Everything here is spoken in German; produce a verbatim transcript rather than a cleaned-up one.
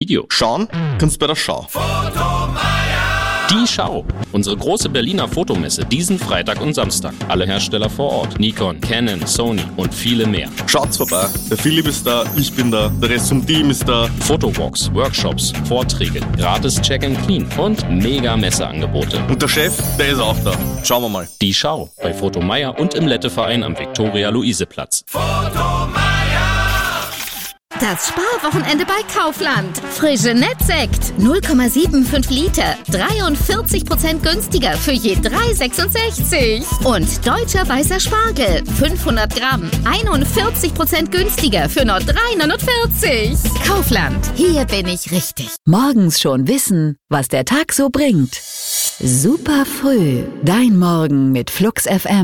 Video. Schauen kannst bei der Schau. Die Schau. Unsere große Berliner Fotomesse diesen Freitag und Samstag. Alle Hersteller vor Ort. Nikon, Canon, Sony und viele mehr. Schaut's vorbei. Der Philipp ist da, ich bin da, der Rest vom Team ist da. Fotowalks, Workshops, Vorträge, gratis Check and Clean und mega Messeangebote. Und der Chef, der ist auch da. Schauen wir mal. Die Schau bei Fotomeier und im Letteverein am Viktoria-Luise-Platz. Das Sparwochenende bei Kaufland. Frische Nettsekt. null Komma fünfundsiebzig Liter. dreiundvierzig Prozent günstiger für je drei Euro sechsundsechzig. Und deutscher weißer Spargel. fünfhundert Gramm. einundvierzig Prozent günstiger für nur drei Euro neunundvierzig. Kaufland. Hier bin ich richtig. Morgens schon wissen, was der Tag so bringt. Super früh. Dein Morgen mit Flux F M.